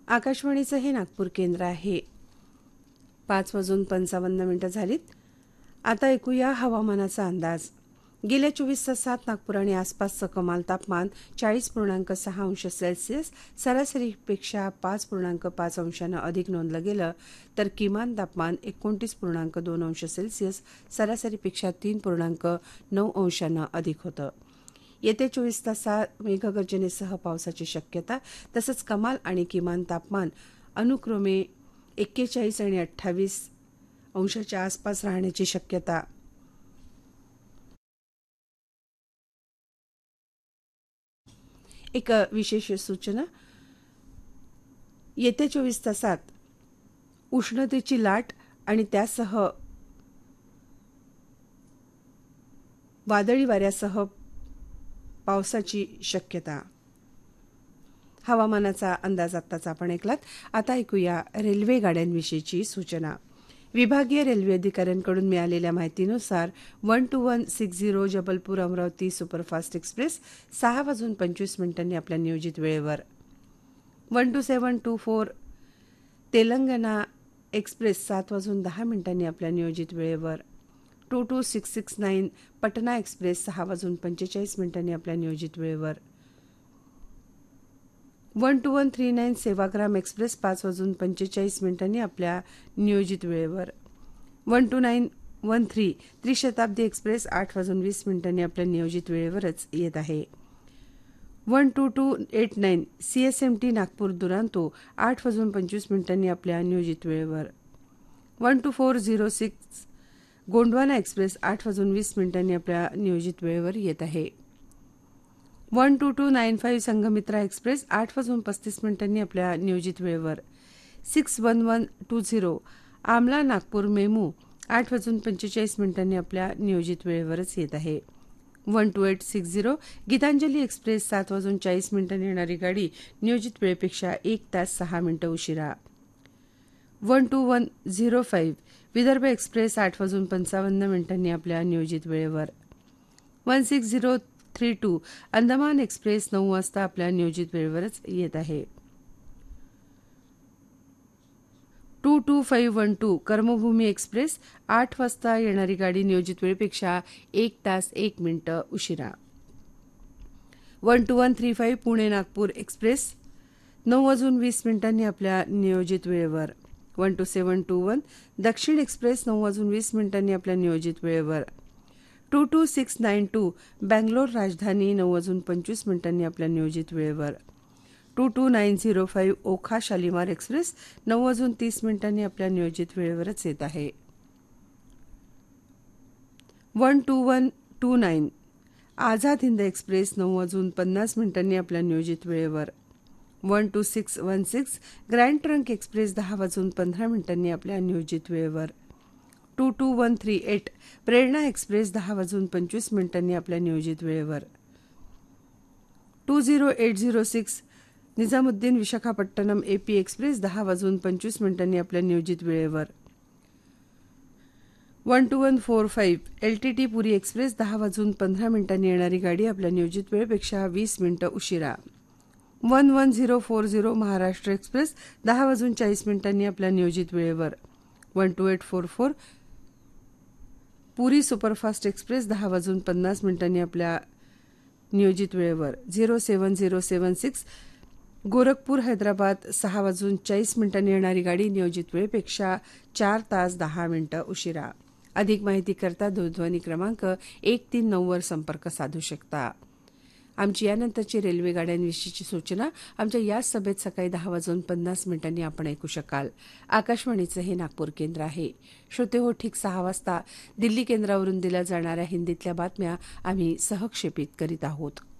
आकाशवाणीचं हे नागपूर केंद्र आहे. 5:55 झालीत. आता ऐकूया हवामानाचा अंदाज. गेल्या 24 तासात नागपूर आणि आसपासचं कमाल तापमान 40.6 अंश सेल्सिअस सरासरीपेक्षा 5.5 अंशानं अधिक नोंदलं गेलं, तर किमान तापमान 29.2 अंश सेल्सिअस सरासरीपेक्षा 3.9 अंशानं अधिक होतं. येत्या 24 तासात मेघगर्जनेसह पावसाची शक्यता, तसंच कमाल आणि किमान तापमान अनुक्रमे 41 आणि 28 अंशाच्या आसपास राहण्याची शक्यता. एक विशेष सूचना. येत्या 24 तासात उष्णतेची लाट आणि त्यासह वादळी वाऱ्यासह पावसाची शक्यता. हवामानाचा अंदाज आत्ताच आपण ऐकलात. आता ऐकूया रेल्वे गाड्यांविषयीची सूचना. विभागीय रेल्वे अधिकाऱ्यांकडून मिळालेल्या माहितीनुसार 12160 जबलपूर अमरावती सुपरफास्ट एक्सप्रेस 6:25 आपल्या नियोजित वेळेवर, 12724 तेलंगणा एक्सप्रेस 7:10 आपल्या नियोजित वेळेवर, 22669 पटना एक्सप्रेस 6:45 आपल्या नियोजित वेळेवर, 12139 सेवाग्राम एक्सप्रेस 5:45 आपल्या नियोजित वेळेवर, 12913 त्रिशताब्दी एक्सप्रेस 8:20 आपल्या नियोजित वेळेवरच येत आहे. 12289 CSMT नागपूर दुरांतो 8:25 आपल्या नियोजित वेळेवर, 12406 गोंडवाना एक्सप्रेस 8:20 आपल्या नियोजित वेळेवर येत आहे. 12295 संघमित्रा एक्सप्रेस 8:35 आपल्या नियोजित वेळेवर, 61120 आमला नागपूर मेमू 8:45 आपल्या नियोजित वेळेवरच येत आहे. 12860 गीतांजली एक्सप्रेस 7:40 येणारी गाडी नियोजित वेळेपेक्षा 1 तास 6 मिनिटं उशिरा. 12105 विदर्भ एक्सप्रेस 8:55 आपल्या नियोजित वेळेवर. 16032 अंदमान एक्सप्रेस 9 वाजता आपल्या नियोजित वेळेवरच येत आहे. 22512 कर्मभूमी एक्सप्रेस 8 वाजता येणारी गाडी नियोजित वेळेपेक्षा 1 तास 1 मिनिटं उशिरा. 12135 पुणे नागपूर एक्सप्रेस 9:20 आपल्या नियोजित वेळेवर. 12721 दक्षिण एक्सप्रेस 9:20 आपल्या नियोजित वेळेवर. 22692 बँगलोर राजधानी 9:25 आपल्या नियोजित वेळेवर. 22905 ओखा शालिमार एक्सप्रेस 9:30 आपल्या नियोजित वेळेवरच येत आहे. 12129 आझाद हिंद एक्सप्रेस 9:50 आपल्या नियोजित वेळेवर. 12616 ग्रँड ट्रंक एक्सप्रेस 10:15 आपल्या नियोजित वेळेवर. 22138 प्रेरणा एक्सप्रेस 10:25 आपल्या नियोजित वेळेवर. 20806 निजामुद्दीन विशाखापट्टणम AP एक्सप्रेस 10:25 आपल्या नियोजित वेळेवर. 12145 LTT पुरी एक्सप्रेस 10:15 येणारी गाडी आपल्या नियोजित वेळेपेक्षा 20 मिनिटं उशिरा. 11040 महाराष्ट्र एक्सप्रेस 10:40 आपल्या नियोजित वेळेवर. 12844 पुरी सुपरफास्ट एक्सप्रेस 10:50 आपल्या नियोजित वेळेवर. 07076 गोरखपूर हैदराबाद 6:40 येणारी गाडी नियोजित वेळेपेक्षा 4 तास 10 मिनिटं उशिरा. अधिक माहिती करता दूरध्वनी क्रमांक 139 वर संपर्क साधू शकता. आमची यानंतरची रेल्वे गाड्यांविषयीची सूचना आमच्या याच सभेत सकाळी 10:50 आपण ऐकू शकाल. आकाशवाणीचं हे नागपूर केंद्र आहे. श्रोते हो, ठीक 6 वाजता दिल्ली केंद्रावरून दिल्या जाणाऱ्या हिंदीतल्या बातम्या आम्ही सहक्षेपित करीत आहोत.